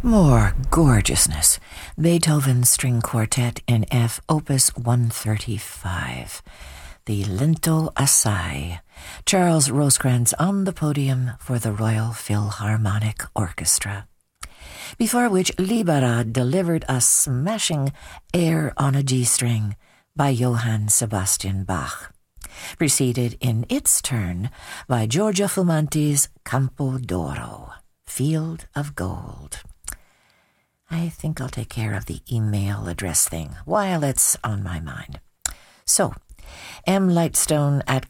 More gorgeousness. Beethoven's String Quartet in F, Opus 135. The Lento Assai. Charles Rosecrans on the podium for the Royal Philharmonic Orchestra. Before which Libera delivered a smashing Air on a G-string by Johann Sebastian Bach, preceded in its turn by Giorgio Fumanti's Campo d'Oro, Field of Gold. I think I'll take care of the email address thing while it's on my mind. So, mlightstone at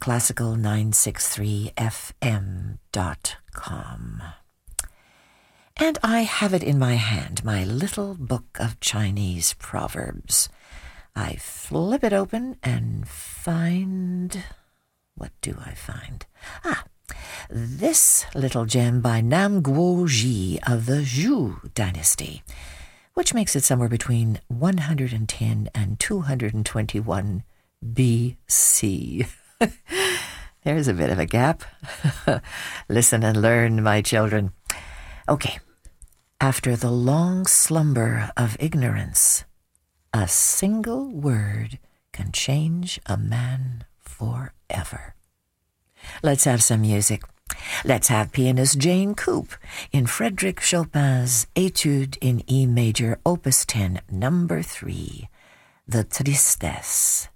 classical963fm.com. And I have it in my hand, my little book of Chinese proverbs. I flip it open and find... What do I find? This little gem by Nam Guoji of the Zhou dynasty, which makes it somewhere between 110 and 221 BC. There's a bit of a gap. Listen and learn, my children. Okay. After the long slumber of ignorance, a single word can change a man forever. Let's have some music. Let's have pianist Jane Coop in Frédéric Chopin's Étude in E major, Opus 10, number 3, The Tristesse.